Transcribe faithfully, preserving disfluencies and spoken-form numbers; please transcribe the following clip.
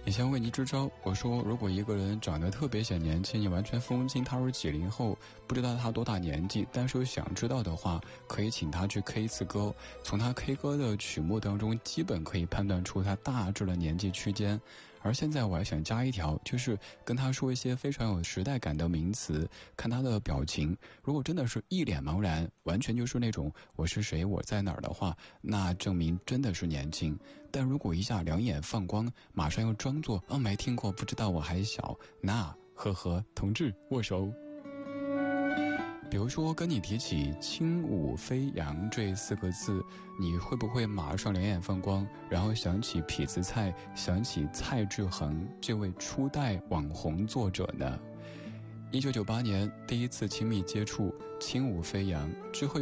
以前问你支招，我说如果一个人长得特别显年轻，你完全分不清他是几零后，不知道他多大年纪，但是想知道的话，可以请他去 K 一次歌，从他 K 歌的曲目当中，基本可以判断出他大致的年纪区间。而现在我还想加一条，就是跟他说一些非常有时代感的名词，看他的表情，如果真的是一脸茫然，完全就是那种我是谁我在哪儿的话，那证明真的是年轻。但如果一下两眼放光，马上又装作啊没听过不知道我还小，那呵呵同志握手。比如说跟你提起轻舞飞扬这四个字，你会不会马上两眼放光，然后想起痞子蔡，想起蔡志恒这位初代网红作者呢？一九九八年第一次亲密接触轻舞飞扬之后